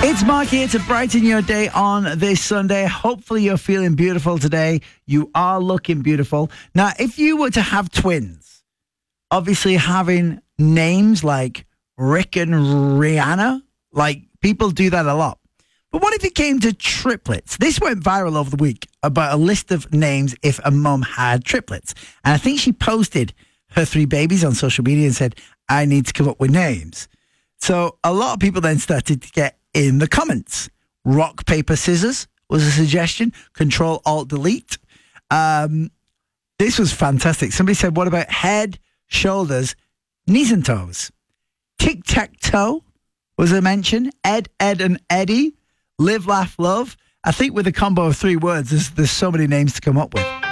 It's Mark here to brighten your day on this Sunday. Hopefully you're feeling beautiful today. You are looking beautiful. Now, if you were to have twins, obviously having names like Rick and Rihanna, like people do that a lot. But what if it came to triplets? This went viral over the week about a list of names if a mum had triplets. And I think she posted her 3 babies on social media and said, I need to come up with names. So a lot of people then started to get in the comments. Rock, paper, scissors was a suggestion. Control, Alt, Delete. This was fantastic. Somebody said, what about head, shoulders, knees and toes? Tic-tac-toe was a mention. Ed, and Eddie. Live, laugh, love. I think with a combo of 3 words, there's so many names to come up with.